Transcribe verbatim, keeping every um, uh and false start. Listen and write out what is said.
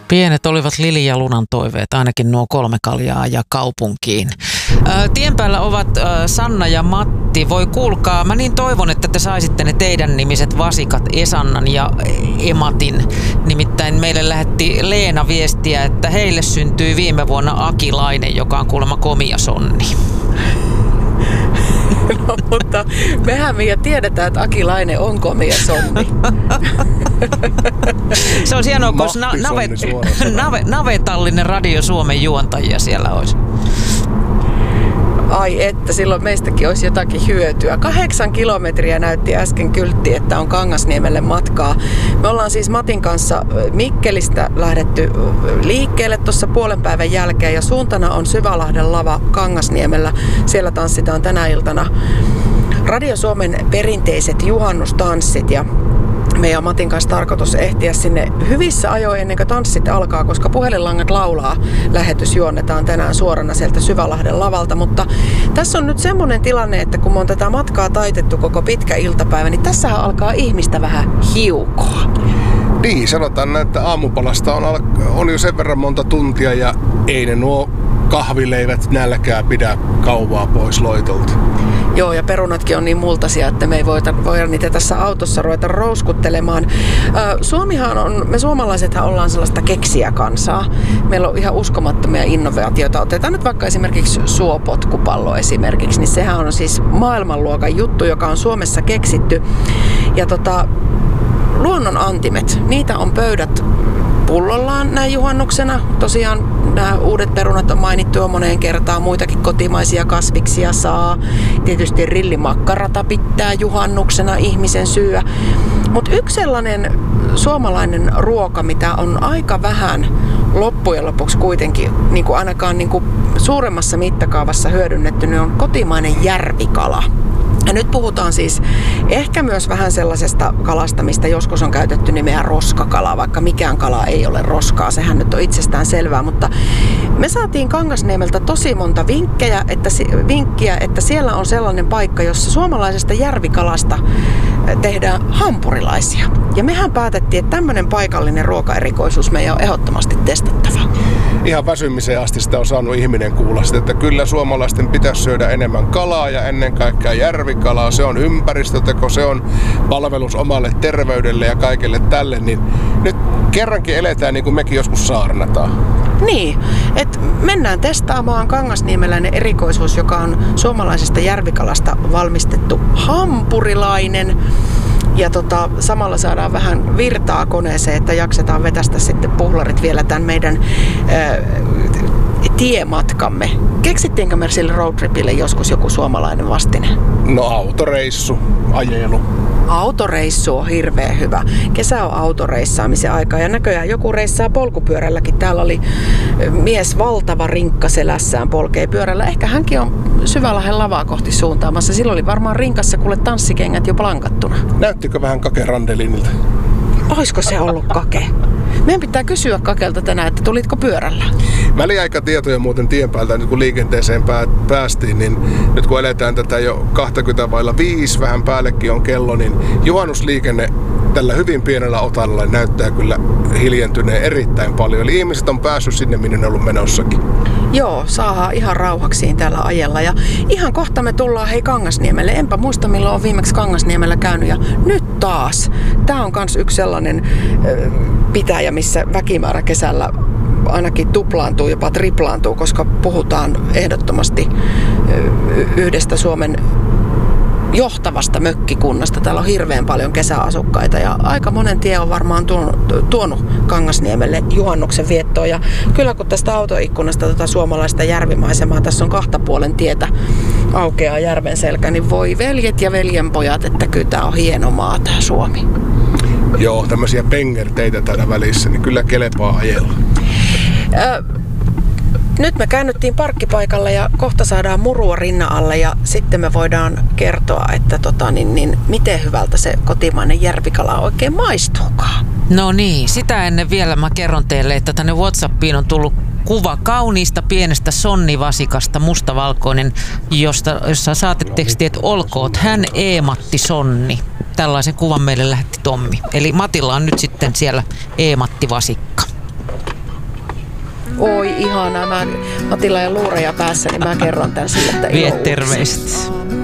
Pienet olivat Lili ja Lunan toiveet, ainakin nuo kolme kaljaa ja kaupunkiin. Ää, tien päällä ovat ää, Sanna ja Matti. Voi kuulkaa, mä niin toivon, että te saisitte ne teidän nimiset vasikat Esannan ja Ematin. Nimittäin meille lähetti Leena viestiä, että heille syntyi viime vuonna Akilainen, joka on kuulemma komia sonni. No, mutta mehän Mia tiedetään, että Akilainen on komia sonni. Se on hienoa, koska na- navet, nave, navetallinen Radio Suomen juontajia siellä olisi. Ai että, silloin meistäkin olisi jotakin hyötyä. Kahdeksan kilometriä näytti äsken kyltti, että on Kangasniemelle matkaa. Me ollaan siis Matin kanssa Mikkelistä lähdetty liikkeelle tuossa puolen päivän jälkeen ja suuntana on Syvälahden lava Kangasniemellä. Siellä tanssitaan tänä iltana Radio Suomen perinteiset juhannustanssit ja meidän Matin kanssa tarkoitus ehtiä sinne hyvissä ajoin ennen kuin tanssit alkaa, koska puhelinlangat laulaa. Lähetys juonnetaan tänään suorana sieltä Syvälahden lavalta, mutta tässä on nyt semmoinen tilanne, että kun me on tätä matkaa taitettu koko pitkä iltapäivä, niin tässähän alkaa ihmistä vähän hiukoa. Niin, sanotaan, että aamupalasta on, al- on jo sen verran monta tuntia ja ei ne nuo kahvileivät nälkää pidä kauvaa pois loitolta. Joo, ja perunatkin on niin multaisia, että me ei voida, voida niitä tässä autossa ruveta rouskuttelemaan. Suomihan on, me suomalaisethan ollaan sellaista keksijäkansaa. Meillä on ihan uskomattomia innovaatioita. Otetaan nyt vaikka esimerkiksi suopotkupallo esimerkiksi, niin sehän on siis maailmanluokan juttu, joka on Suomessa keksitty. Ja tota, luonnon antimet, niitä on pöydät pullollaan näin juhannuksena. Tosiaan nämä uudet perunat on mainittu jo moneen kertaan, muitakin kotimaisia kasviksia saa. Tietysti rillimakkarata pitää juhannuksena ihmisen syödä. Mutta yksi sellainen suomalainen ruoka, mitä on aika vähän loppujen lopuksi kuitenkin, niin kuin ainakaan niin kuin suuremmassa mittakaavassa hyödynnetty, niin on kotimainen järvikala. Ja nyt puhutaan siis ehkä myös vähän sellaisesta kalasta, mistä joskus on käytetty nimeä roskakala, vaikka mikään kala ei ole roskaa, sehän nyt on itsestään selvää, mutta me saatiin Kangasniemeltä tosi monta vinkkejä, että, vinkkiä, että siellä on sellainen paikka, jossa suomalaisesta järvikalasta tehdään hampurilaisia. Ja mehän päätettiin, että tämmöinen paikallinen ruokaerikoisuus meidän on ehdottomasti testattava. Ihan väsymiseen asti sitä on saanut ihminen kuulla sitä, että kyllä suomalaisten pitäisi syödä enemmän kalaa ja ennen kaikkea järvikalaa. Se on ympäristöteko, se on palvelus omalle terveydelle ja kaikelle tälle. Niin nyt kerrankin eletään niin kuin mekin joskus saarnataan. Niin, että mennään testaamaan kangasniemeläinen erikoisuus, joka on suomalaisesta järvikalasta valmistettu hampurilainen. Ja tota, samalla saadaan vähän virtaa koneeseen, että jaksetaan vetästä sitten puhlarit vielä tämän meidän ää, tiematkamme. Keksittiinkö me sille roadtripille joskus joku suomalainen vastine? No autoreissu, ajelu. Autoreissu on hirveän hyvä. Kesä on autoreissaamisen aika ja näköjään joku reissaa polkupyörälläkin. Täällä oli mies valtava rinkka selässään polkee pyörällä. Ehkä hänkin on Syvälahden lavaa kohti suuntaamassa. Silloin oli varmaan rinkassa kuule tanssikengät jo plankattuna. Näyttikö vähän Kake Randelinilta? Oisko se ollut Kake? Meidän pitää kysyä Kakelta tänään, että tulitko pyörällä? Väliaikatietoja muuten tien päältä, nyt kun liikenteeseen päästiin, niin nyt kun eletään tätä jo kaksikymmentä vailla viisi, vähän päällekin on kello, niin juhannusliikenne tällä hyvin pienellä otalla näyttää kyllä hiljentyneen erittäin paljon. Eli ihmiset on päässyt sinne, minne ne on ollut menossakin. Joo, saadaan ihan rauhaksiin täällä ajella. Ja ihan kohta me tullaan hei Kangasniemelle. Enpä muista milloin on viimeksi Kangasniemellä käynyt. Ja nyt taas. Tää on kans yksi sellainen ö, pitäjä, missä väkimäärä kesällä ainakin tuplaantuu, jopa triplaantuu, koska puhutaan ehdottomasti yhdestä Suomen johtavasta mökkikunnasta. Täällä on hirveän paljon kesäasukkaita ja aika monen tie on varmaan tuonut, tuonut Kangasniemelle juhannuksen viettoon. Ja kyllä kun tästä autoikkunasta tätä suomalaista järvimaisemaa, tässä on kahta puolen tietä aukeaa järven selkä, niin voi veljet ja veljenpojat, että kyllä tää on hieno maa tää Suomi. Joo, tämmöisiä pengerteitä täällä välissä, niin kyllä kelepaa ajella. Ö, Nyt me käännyttiin parkkipaikalle ja kohta saadaan murua rinnan alle ja sitten me voidaan kertoa, että tota, niin, niin, miten hyvältä se kotimainen järvikala oikein maistuukaan. No niin, sitä ennen vielä mä kerron teille, että tänne WhatsAppiin on tullut kuva kauniista pienestä sonnivasikasta, mustavalkoinen, josta, jossa saateteksti, että olkoot hän E-Matti Sonni. Tällaisen kuvan meille lähetti Tommi. Eli Matilla on nyt sitten siellä E-Matti vasikka. Oi ihanaa. Mä, Matilla ja luureja päässä, niin mä kerron tän sille, että Vie terveiset.